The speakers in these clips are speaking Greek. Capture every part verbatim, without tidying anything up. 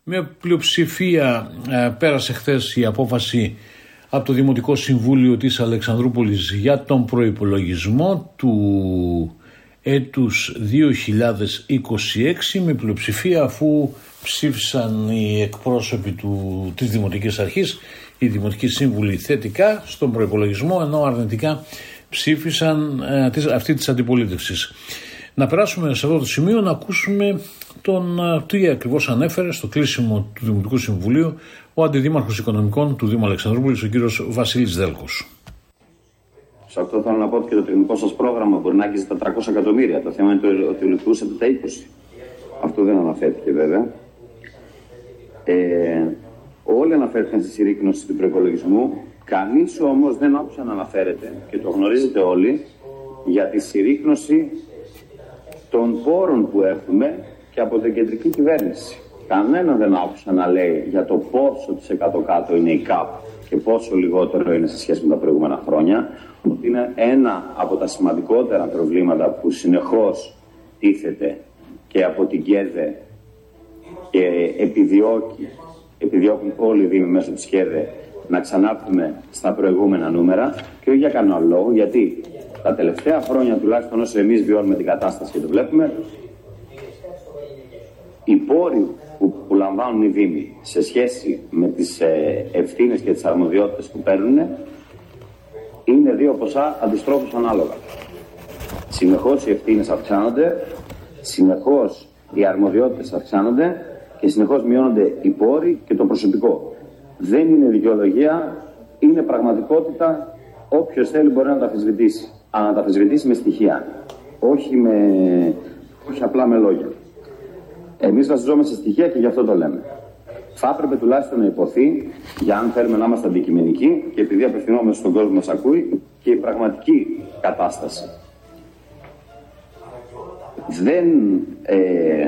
Με πλειοψηφία ε, πέρασε χθες η απόφαση από το Δημοτικό Συμβούλιο της Αλεξανδρούπολης για τον προϋπολογισμό του έτους δύο χιλιάδες είκοσι έξι με πλειοψηφία, αφού ψήφισαν οι εκπρόσωποι του, της Δημοτικής Αρχής, οι Δημοτικοί Σύμβουλοι θετικά στον προϋπολογισμό, ενώ αρνητικά ψήφισαν ε, της, αυτή της αντιπολίτευσης. Να περάσουμε σε αυτό το σημείο να ακούσουμε τον τι ακριβώς ανέφερε στο κλείσιμο του Δημοτικού Συμβουλίου ο Αντιδήμαρχος Οικονομικών του Δήμου Αλεξανδρούπολης, ο κύριος Βασίλης Δέλκος. Σε αυτό θέλω να πω ότι και το τεχνικό σας πρόγραμμα μπορεί να αγγίζει τα τριακόσια εκατομμύρια. Το θέμα είναι ότι ολοκληρώσατε τα είκοσι. Αυτό δεν αναφέρθηκε βέβαια. Ε, όλοι αναφέρθηκαν στη συρρίκνωση του προϋπολογισμού. Κανείς όμως δεν άκουσα να αναφέρεται, και το γνωρίζετε όλοι, για τη συρρίκνωση των πόρων που έχουμε και από την κεντρική κυβέρνηση. Κανένα δεν άκουσα να λέει για το πόσο της εκατό κάτω είναι η ΚΑΠ και πόσο λιγότερο είναι σε σχέση με τα προηγούμενα χρόνια. Ότι είναι ένα από τα σημαντικότερα προβλήματα που συνεχώς τίθεται και από την ΚΕΔΕ και επιδιώκει, επιδιώκουν όλοι οι Δήμοι μέσω της ΚΕΔΕ να ξανάρθουμε στα προηγούμενα νούμερα, και όχι για κανένα λόγο, γιατί τα τελευταία χρόνια, τουλάχιστον όσο εμείς βιώνουμε την κατάσταση και το βλέπουμε, οι πόροι που, που λαμβάνουν οι Δήμοι σε σχέση με τις ε, ευθύνες και τις αρμοδιότητες που παίρνουν είναι δύο ποσά αντιστρόφως ανάλογα. Συνεχώς οι ευθύνες αυξάνονται, συνεχώς οι αρμοδιότητες αυξάνονται και συνεχώς μειώνονται οι πόροι και το προσωπικό. Δεν είναι δικαιολογία, είναι πραγματικότητα. Όποιος θέλει μπορεί να τα αμφισβητήσει. Αλλά να τα αμφισβητήσει με στοιχεία, όχι, με, όχι απλά με λόγια. Εμείς βασιζόμαστε σε στοιχεία και γι' αυτό το λέμε. Θα έπρεπε τουλάχιστον να υποθεί, για αν θέλουμε να είμαστε αντικειμενικοί και επειδή απευθυνόμαστε στον κόσμο μας ακούει, και η πραγματική κατάσταση. Δεν... Ε,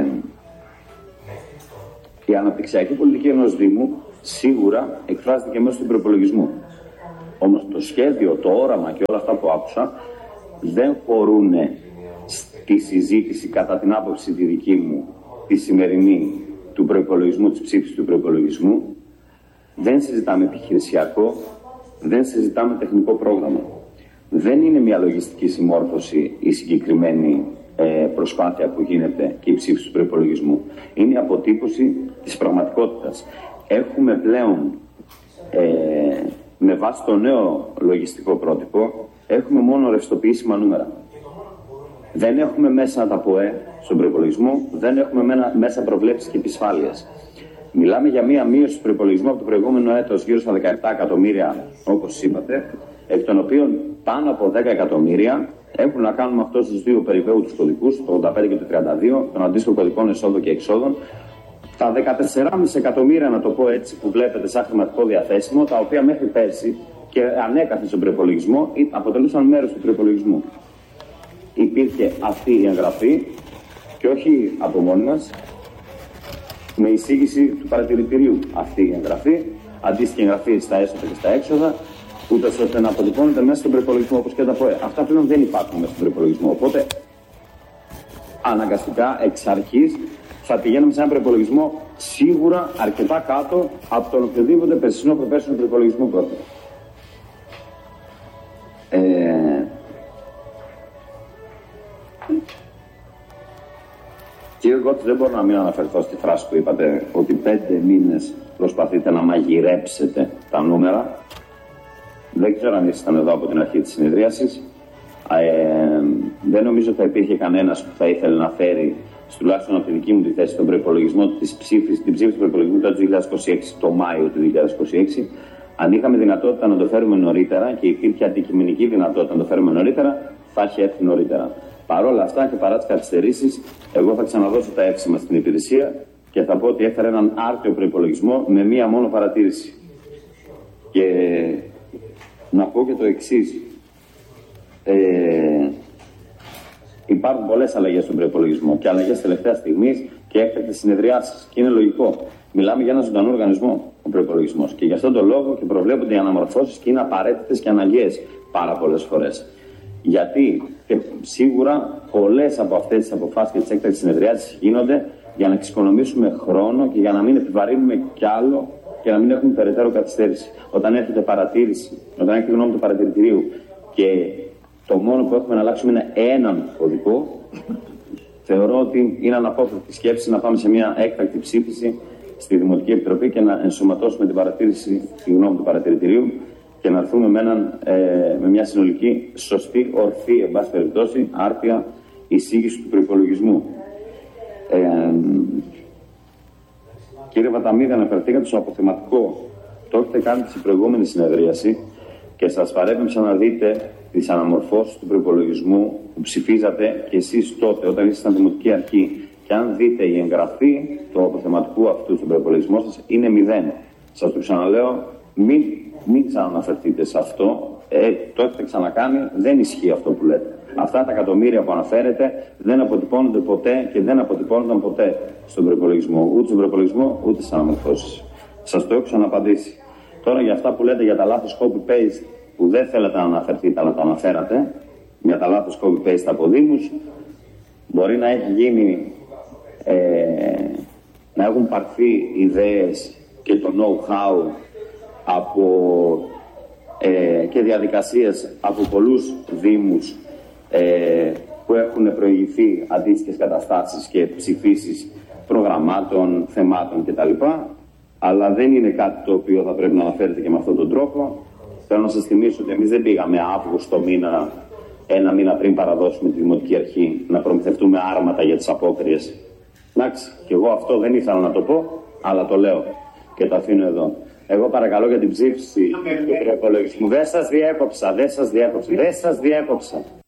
η αναπτυξιακή πολιτική ενός Δήμου σίγουρα εκφράζεται και μέσω του προϋπολογισμού. Όμως το σχέδιο, το όραμα και όλα αυτά που άκουσα δεν χωρούν στη συζήτηση, κατά την άποψη τη δική μου, τη σημερινή, του προϋπολογισμού, της ψήφισης του προϋπολογισμού. Δεν συζητάμε επιχειρησιακό, δεν συζητάμε τεχνικό πρόγραμμα. Δεν είναι μια λογιστική συμμόρφωση η συγκεκριμένη ε, προσπάθεια που γίνεται και η ψήφιση του προϋπολογισμού. Είναι η αποτύπωση της πραγματικότητας. Έχουμε πλέον, ε, με βάση το νέο λογιστικό πρότυπο, έχουμε μόνο ρευστοποιήσιμα νούμερα. Δεν έχουμε μέσα τα ΠΟΕ στον προϋπολογισμό, δεν έχουμε μέσα προβλέψεις και επισφάλειες. Μιλάμε για μία μείωση του προϋπολογισμού από το προηγούμενο έτος γύρω στα δεκαεπτά εκατομμύρια, όπως είπατε, εκ των οποίων πάνω από δέκα εκατομμύρια έχουν να κάνουν με αυτούς τους δύο περιβόητους κωδικούς, το ογδόντα πέντε και το τριάντα δύο, των αντίστοιχων κωδικών εσόδων και εξόδων. Τα δεκατέσσερα κόμμα πέντε εκατομμύρια, να το πω έτσι, που βλέπετε σαν χρηματικό διαθέσιμο, τα οποία μέχρι πέρσι και ανέκαθεν στον προϋπολογισμό αποτελούσαν μέρος του προϋπολογισμού. Υπήρχε αυτή η εγγραφή και όχι από μόνοι μας, με εισήγηση του παρατηρητηρίου αυτή η εγγραφή, αντίστοιχη εγγραφή στα έσοδα και στα έξοδα, ούτως ώστε να αποτυπώνεται μέσα στον προϋπολογισμό όπως και τα ΠΟΕ. Αυτά πλέον δεν υπάρχουν μέσα στον προϋπολογισμό. Οπότε, αναγκαστικά εξ αρχής θα πηγαίνουμε σε έναν προϋπολογισμό σίγουρα αρκετά κάτω από τον οποιοδήποτε περσινό προπέρσινο προϋπολογισμό που έχουμε. Ε... Κύριε Γκότ, δεν μπορώ να μην αναφερθώ στη φράση που είπατε, ότι πέντε μήνες προσπαθείτε να μαγειρέψετε τα νούμερα. Δεν ξέρω αν ήσασταν εδώ από την αρχή της συνεδρίασης. Ε, δεν νομίζω ότι θα υπήρχε κανένας που θα ήθελε να φέρει, τουλάχιστον από τη δική μου τη θέση, τον προϋπολογισμό της ψήφης, την ψήφιση του προϋπολογισμού του δύο χιλιάδες είκοσι έξι, το Μάιο του δύο χιλιάδες είκοσι έξι. Αν είχαμε δυνατότητα να το φέρουμε νωρίτερα και υπήρχε αντικειμενική δυνατότητα να το φέρουμε νωρίτερα, θα είχε έρθει νωρίτερα. Παρ' όλα αυτά και παρά τις καθυστερήσεις, εγώ θα ξαναδώσω τα εύσημα στην υπηρεσία και θα πω ότι έφερα έναν άρτιο προϋπολογισμό με μία μόνο παρατήρηση. Και να πω και το εξής. Ε, υπάρχουν πολλές αλλαγές στον προϋπολογισμό και αλλαγές τελευταία στιγμής και έκτακτες συνεδριάσεις. Και είναι λογικό. Μιλάμε για ένα ζωντανό οργανισμό ο προϋπολογισμός. Και γι' αυτόν τον λόγο και προβλέπονται οι αναμορφώσεις και είναι απαραίτητες και αναγκαίες πάρα πολλές φορές. Γιατί και σίγουρα πολλές από αυτές τις αποφάσεις και τις έκτακτες συνεδριάσεις γίνονται για να εξοικονομήσουμε χρόνο και για να μην επιβαρύνουμε κι άλλο και να μην έχουμε περαιτέρω καθυστέρηση. Όταν έρχεται παρατήρηση, όταν έρχεται γνώμη του παρατηρητηρίου και το μόνο που έχουμε να αλλάξουμε είναι έναν κωδικό, θεωρώ ότι είναι αναπόφευκτη σκέψη να πάμε σε μια έκτακτη ψήφιση στη Δημοτική Επιτροπή και να ενσωματώσουμε την παρατήρηση, τη γνώμη του παρατηρητηρίου και να έρθουμε με, έναν, ε, με μια συνολική, σωστή, ορθή, εν πάση περιπτώσει, άρτια εισήγηση του προϋπολογισμού. Ε, κύριε Βαταμίδη, αναφερθήκατε στο αποθεματικό. Το έχετε κάνει στην προηγούμενη συνεδρίαση και σας παρέπεμψα να δείτε τις αναμορφώσεις του προϋπολογισμού που ψηφίζατε και εσείς τότε όταν ήσασταν Δημοτική Αρχή. Και αν δείτε η εγγραφή του αποθεματικού αυτού στον προϋπολογισμό σας είναι μηδέν. Σας το ξαναλέω, μην, μην ξαναναφερθείτε σε αυτό. Ε, το έχετε ξανακάνει, δεν ισχύει αυτό που λέτε. Αυτά τα εκατομμύρια που αναφέρετε δεν αποτυπώνονται ποτέ και δεν αποτυπώνονταν ποτέ στον προϋπολογισμό. Ούτε στον προϋπολογισμό, ούτε στις αναμορφώσεις. Σας το έχω ξαναπαντήσει. Τώρα για αυτά που λέτε για τα λάθος copy-paste που δεν θέλετε να αναφερθείτε αλλά το αναφέρατε, για τα λάθος copy-paste από Δήμους, μπορεί να έχει γίνει, ε, να έχουν πάρθει ιδέες και το know-how από, ε, και διαδικασίες από πολλούς Δήμους ε, που έχουν προηγηθεί αντίστοιχες καταστάσεις και ψηφίσεις προγραμμάτων, θεμάτων κτλ. Αλλά δεν είναι κάτι το οποίο θα πρέπει να αναφέρεται και με αυτόν τον τρόπο. Θέλω να σας θυμίσω ότι εμείς δεν πήγαμε Αύγουστο μήνα, ένα μήνα πριν παραδώσουμε τη Δημοτική Αρχή, να προμηθευτούμε άρματα για τις απόκριες. Εντάξει, και εγώ αυτό δεν ήθελα να το πω, αλλά το λέω και το αφήνω εδώ. Εγώ παρακαλώ για την ψήφιση του προϋπολογισμού. Δεν σας διέκοψα, δεν σας διέκοψα, δεν σας διέκοψα.